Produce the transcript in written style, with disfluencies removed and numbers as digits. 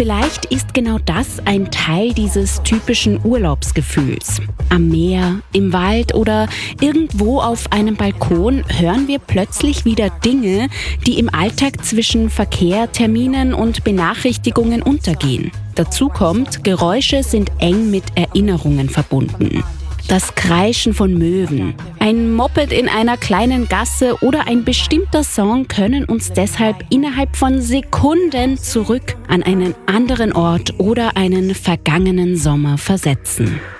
Vielleicht ist genau das ein Teil dieses typischen Urlaubsgefühls. Am Meer, im Wald oder irgendwo auf einem Balkon hören wir plötzlich wieder Dinge, die im Alltag zwischen Verkehr, Terminen und Benachrichtigungen untergehen. Dazu kommt, Geräusche sind eng mit Erinnerungen verbunden. Das Kreischen von Möwen, ein Moped in einer kleinen Gasse oder ein bestimmter Song können uns deshalb innerhalb von Sekunden zurück an einen anderen Ort oder einen vergangenen Sommer versetzen.